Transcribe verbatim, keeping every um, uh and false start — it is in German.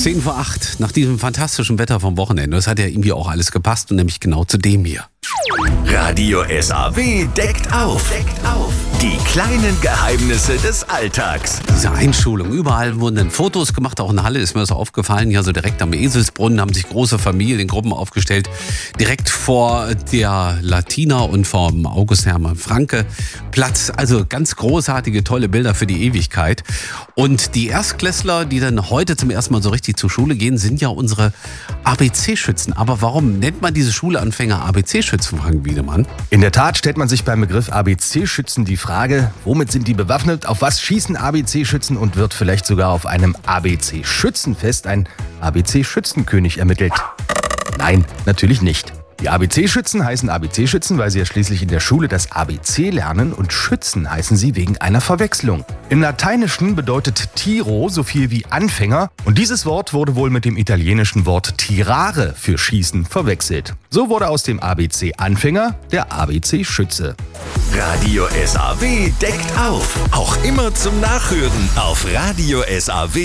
zehn vor acht, nach diesem fantastischen Wetter vom Wochenende. Das hat ja irgendwie auch alles gepasst und nämlich genau zu dem hier. Radio S A W deckt auf. Deckt auf. Die kleinen Geheimnisse des Alltags. Diese Einschulung, überall wurden dann Fotos gemacht, auch in Halle ist mir das aufgefallen, hier so direkt am Eselsbrunnen haben sich große Familiengruppen aufgestellt, direkt vor der Latina und vom August Hermann Franke Platz, also ganz großartige, tolle Bilder für die Ewigkeit. Und die Erstklässler, die dann heute zum ersten Mal so richtig zur Schule gehen, sind ja unsere A B C-Schützen. Aber warum nennt man diese Schulanfänger A B C-Schützen, Frank Wiedemann? In der Tat stellt man sich beim Begriff A B C-Schützen die Frage, womit sind die bewaffnet, auf was schießen A B C-Schützen und wird vielleicht sogar auf einem A B C-Schützenfest ein A B C-Schützenkönig ermittelt? Nein, natürlich nicht. Die A B C-Schützen heißen A B C-Schützen, weil sie ja schließlich in der Schule das A B C lernen, und Schützen heißen sie wegen einer Verwechslung. Im Lateinischen bedeutet Tiro so viel wie Anfänger und dieses Wort wurde wohl mit dem italienischen Wort tirare für Schießen verwechselt. So wurde aus dem A B C-Anfänger der A B C-Schütze. Radio S A W deckt auf. Auch immer zum Nachhören auf Radio S A W.